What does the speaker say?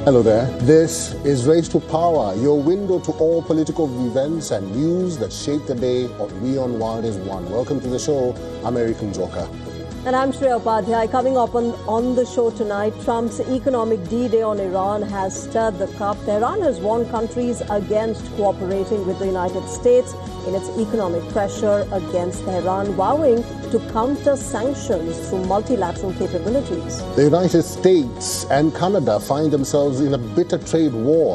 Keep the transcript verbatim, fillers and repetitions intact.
Hello there. This is Race to Power, your window to all political events and news that shape the day of We on One is One. Welcome to the show. I'm Eric Njoka. And I'm Shreya Upadhyay. Coming up on, on the show tonight, Trump's economic D-Day on Iran has stirred the cup. Iran has warned countries against cooperating with the United States in its economic pressure against Tehran, vowing to counter sanctions through multilateral capabilities. The United States and Canada find themselves in a bitter trade war.